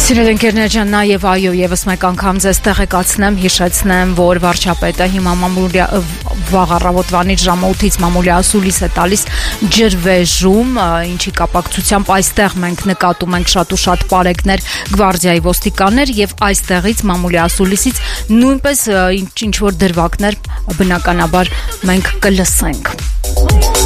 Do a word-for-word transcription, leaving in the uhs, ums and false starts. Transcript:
Սիրել ընկերներ ջան, նաև այո, եւս մեկ անգամ ձեզ տեղեկացնեմ, հիշեցնեմ, որ վարչապետը հիմա մամուլյա վաղ առավոտվանից ժամը ութից մամուլյա ասուլիս է տալիս ջրվեժում, ինչի կապակցությամբ այստեղ մենք նկատում ենք շատ ու շատ պարեկներ գվարդիայի ոստիկաններ եւ այստեղից մամուլյա ասուլիսից նույնպես ինչ որ դրվագներ բնականաբար մենք կլսենք։